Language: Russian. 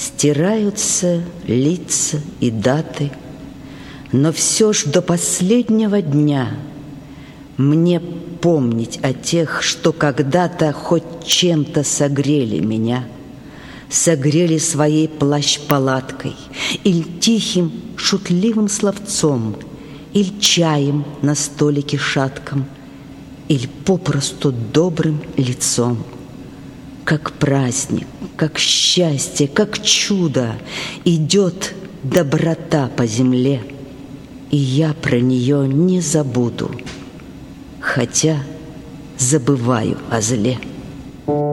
Стираются лица и даты, но все ж до последнего дня мне помнить о тех, что когда-то хоть чем-то согрели меня, согрели своей плащ-палаткой, или тихим шутливым словцом, или чаем на столике шатком, или попросту добрым лицом. Как праздник, как счастье, как чудо идет доброта по земле, и я про нее не забуду, хотя забываю о зле.